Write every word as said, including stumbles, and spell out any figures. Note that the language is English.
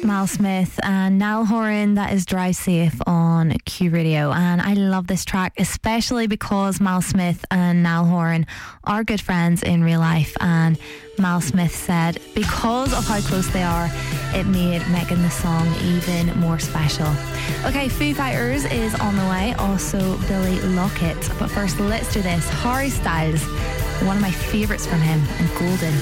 Mal Smith and Niall Horan. That is Drive Safe on Q Radio, and I love this track especially because Mal Smith and Niall Horan are good friends in real life, and Mal Smith said because of how close they are, it made making the song even more special. Okay, Foo Fighters is on the way, also Billy Lockett, but first let's do this. Harry Styles, one of my favourites from him, and Golden.